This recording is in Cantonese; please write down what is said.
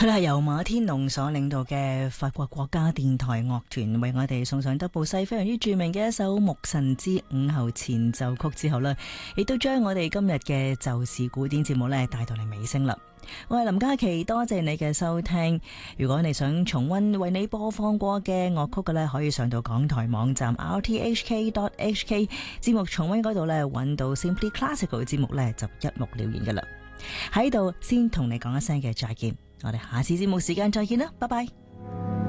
佢哋係由馬天龍所領導嘅法國國家電台樂團為我哋送上德布西非常之著名嘅一首《牧神之午後前奏曲》之後呢，亦都將我哋今日嘅就是古典節目呢帶到嚟尾聲啦。我係林嘉琪，多謝你嘅收聽。如果你想重溫為你播放過嘅樂曲嘅呢，可以上到港台網站 rthk.hk 節目重溫嗰度呢，揾到 Simply Classical 嘅節目呢，就一目了然噶啦。喺度先同你講一聲嘅再見，我哋下次節目時間再見啦，拜拜。